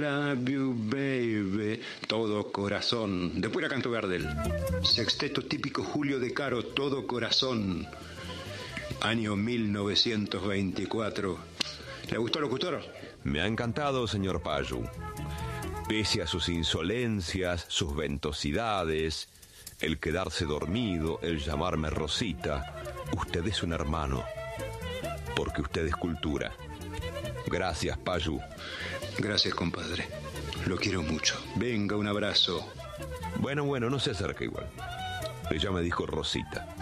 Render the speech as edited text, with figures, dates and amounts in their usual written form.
Love you, baby, todo corazón. Después la canto Gardel. Sexteto típico Julio De Caro, todo corazón. Año 1924. ¿Le gustó, locutor? Me ha encantado, señor Payu. Pese a sus insolencias, sus ventosidades, el quedarse dormido, el llamarme Rosita, usted es un hermano, porque usted es cultura. Gracias, Payu. Gracias, compadre. Lo quiero mucho. Venga, un abrazo. Bueno, no se acerca igual. Ella me dijo Rosita.